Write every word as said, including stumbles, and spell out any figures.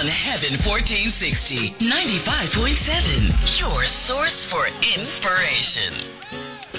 on Heaven fourteen sixty, ninety-five point seven, your source for inspiration.